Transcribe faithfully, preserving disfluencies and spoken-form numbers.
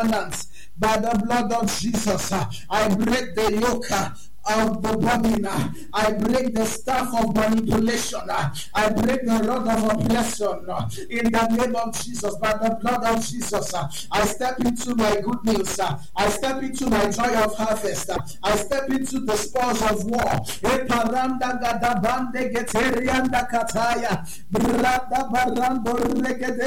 covenant. By the blood of Jesus, uh, I break the yoke uh, of the burden. uh, I break the staff of manipulation. uh, I break the rod of oppression uh, in the name of Jesus. By the blood of Jesus, uh, I step into my good news. uh, I step into my joy of harvest. uh, I step into the spoils of war. Eparanda gadabande geterianda kataya. Brada barando regede